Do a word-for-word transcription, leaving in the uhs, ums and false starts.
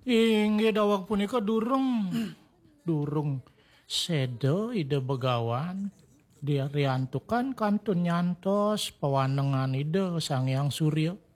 Inggih dawag punika durung. Durung sedo ide begawan. Dia riantukan kantun nyantos pawanengan ide Sang Hyang Surya.